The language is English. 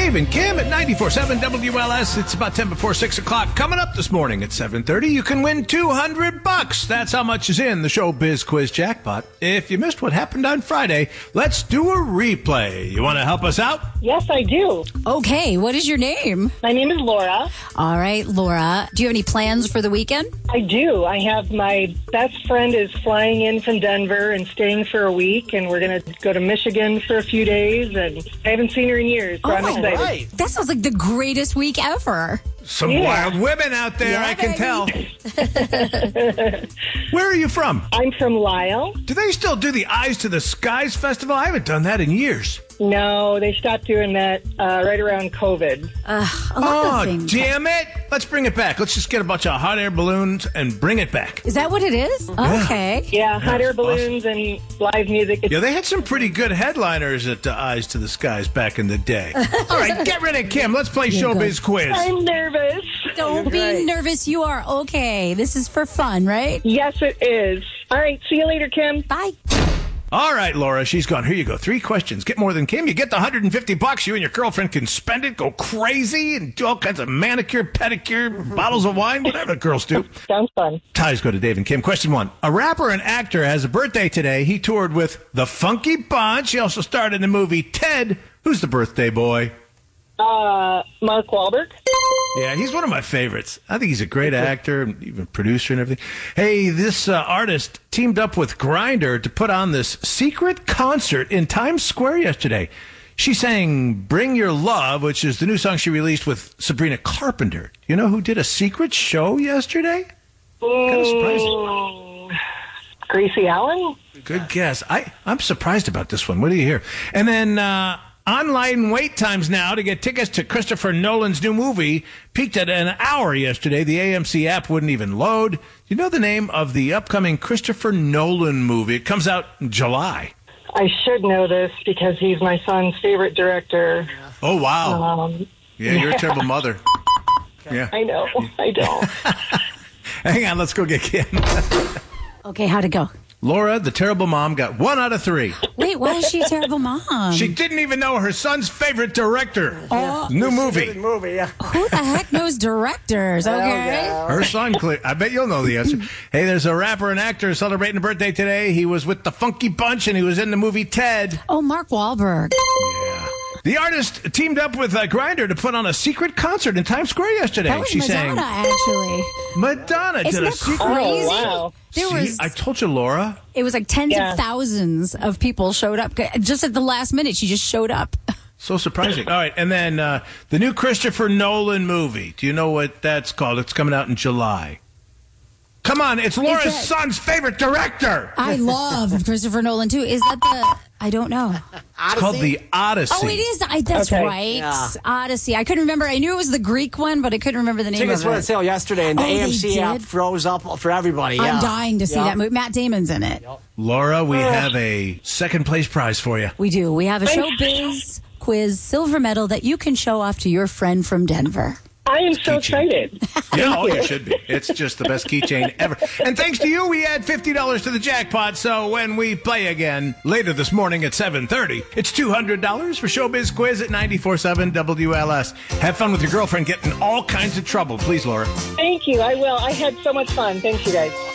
Dave and Kim at 94.7 WLS. It's about 10 before 6 o'clock. Coming up this morning at 7:30, you can win $200. That's how much is in the Showbiz Quiz jackpot. If you missed what happened on Friday, let's do a replay. You want to help us out? Yes, I do. Okay, what is your name? My name is Laura. All right, Laura. Do you have any plans for the weekend? I do. I have my best friend is flying in from Denver and staying for a week, and we're going to go to Michigan for a few days, and I haven't seen her in years, so I'm excited. Right. That sounds like the greatest week ever. Some wild women out there, Yeah, I can baby. tell. Where are you from? I'm from Lisle. Do they still do the Eyes to the Skies Festival? I haven't done that in years. No, they stopped doing that right around COVID. A lot Oh, of things. damn it. Let's bring it back. Let's just get a bunch of hot air balloons and bring it back. Is that what it is? Okay. Yeah, hot air balloons and live music. Yeah, they had some pretty good headliners at Eyes to the Skies back in the day. All right, get rid of Kim. Let's play Showbiz Quiz. I'm nervous. Don't be nervous. You are okay. This is for fun, right? Yes, it is. All right, see you later, Kim. Bye. All right, Laura, she's gone. Here you go. 3 questions. Get more than Kim. You get the $150. You and your girlfriend can spend it, go crazy, and do all kinds of manicure, pedicure, bottles of wine, whatever the girls do. Sounds fun. Ties go to Dave and Kim. Question 1. A rapper and actor has a birthday today. He toured with The Funky Bunch. He also starred in the movie Ted. Who's the birthday boy? Mark Wahlberg. Yeah, he's one of my favorites. I think he's a great actor, and even producer and everything. Hey, this artist teamed up with Grindr to put on this secret concert in Times Square yesterday. She sang Bring Your Love, which is the new song she released with Sabrina Carpenter. You know who did a secret show yesterday? Kind of surprising. Gracie Allen. Good guess. I'm surprised about this one. What do you hear? And then online wait times now to get tickets to Christopher Nolan's new movie peaked at an hour yesterday. The AMC app wouldn't even load. Do you know the name of the upcoming Christopher Nolan movie? It comes out in July. I should know this because he's my son's favorite director. Oh, wow. Yeah, you're a terrible mother. Yeah. I know. I don't. Hang on, let's go get Kim. Okay, how'd it go? Laura, the terrible mom, got 1 out of 3. Wait, why is she a terrible mom? She didn't even know her son's favorite director. New movie. Good movie, yeah. Who the heck knows directors, okay? Her son, I bet you'll know the answer. Hey, there's a rapper and actor celebrating a birthday today. He was with the Funky Bunch, and he was in the movie Ted. Oh, Mark Wahlberg. Yeah. The artist teamed up with Grindr to put on a secret concert in Times Square yesterday. That was Madonna, actually. Madonna Isn't did a that secret. crazy? Oh, wow. See, I told you, Laura. It was like tens Yeah. of thousands of people showed up. Just at the last minute, she just showed up. So surprising. All right, and then the new Christopher Nolan movie. Do you know what that's called? It's coming out in July. Come on, it's Laura's that- son's favorite director. I love Christopher Nolan, too. Is that the... I don't know. It's called The Odyssey. Oh, it is. That's Okay. right. Yeah. Odyssey. I couldn't remember. I knew it was the Greek one, but I couldn't remember the name Tickets of went on it. sale yesterday, and the Oh, they AMC app did? froze up for everybody. I'm Yeah. dying to see Yeah. that movie. Matt Damon's in it. Laura, we have a second place prize for you. We do. We have a Showbiz Quiz silver medal that you can show off to your friend from Denver. I am so excited. Yeah, oh, you should be. It's just the best keychain ever. And thanks to you, we add $50 to the jackpot. So when we play again later this morning at 7:30, it's $200 for Showbiz Quiz at 94.7 WLS. Have fun with your girlfriend getting all kinds of trouble. Please, Laura. Thank you. I will. I had so much fun. Thanks, you guys.